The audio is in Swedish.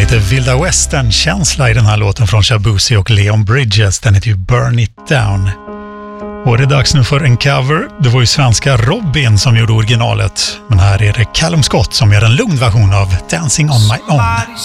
lite vilda western-känsla i den här låten från Shabuzi och Leon Bridges. Den heter ju Burn It Down. Och det är dags nu för en cover. Det var ju svenska Robin som gjorde originalet. Men här är det Callum Scott som gör en lugn version av Dancing on My Own.